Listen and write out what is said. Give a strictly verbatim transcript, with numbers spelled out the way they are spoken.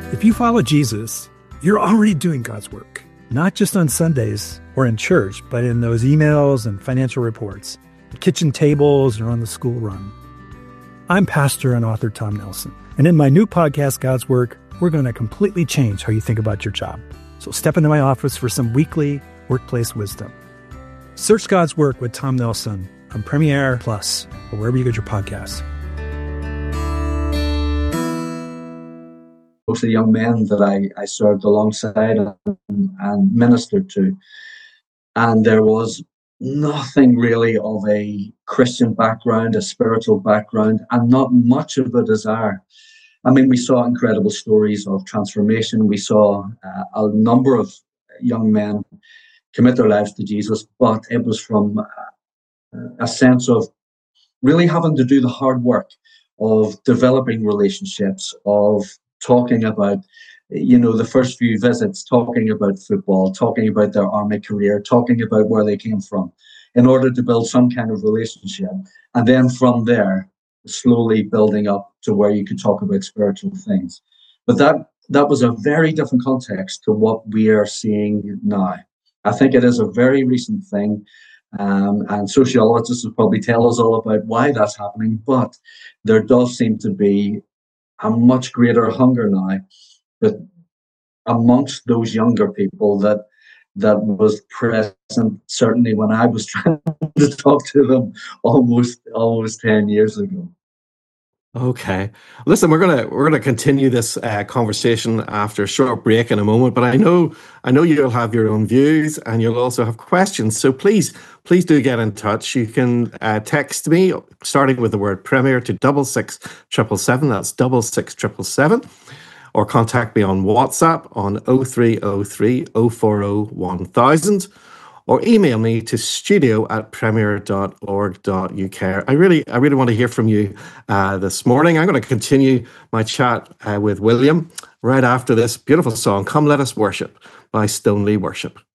If you follow Jesus, you're already doing God's work, not just on Sundays or in church, but in those emails and financial reports, the kitchen tables, or on the school run. I'm pastor and author Tom Nelson, and in my new podcast, God's Work, we're going to completely change how you think about your job. So step into my office for some weekly workplace wisdom. Search God's Work with Tom Nelson on Premiere Plus or wherever you get your podcasts. Most of the young men that I, I served alongside and, and ministered to. And there was nothing really of a Christian background, a spiritual background, and not much of a desire. I mean, we saw incredible stories of transformation. We saw uh, a number of young men commit their lives to Jesus, but it was from uh, a sense of really having to do the hard work of developing relationships, of talking about, you know, the first few visits, talking about football, talking about their army career, talking about where they came from, in order to build some kind of relationship. And then from there, slowly building up to where you could talk about spiritual things. But that that was a very different context to what we are seeing now. I think it is a very recent thing. Um, and sociologists will probably tell us all about why that's happening. But there does seem to be a much greater hunger now, but amongst those younger people that that was present certainly when I was trying to talk to them almost almost ten years ago. Okay, listen, we're gonna we're gonna continue this uh, conversation after a short break in a moment. But I know I know you'll have your own views and you'll also have questions. So please please do get in touch. You can uh, text me starting with the word Premier to double six triple seven. That's double six triple seven. Or contact me on WhatsApp on oh three oh three oh four oh one thousand. Or email me to studio at premier dot org dot U K. I really, I really want to hear from you uh, this morning. I'm going to continue my chat uh, with William right after this beautiful song, Come Let Us Worship by Stoneleigh Worship.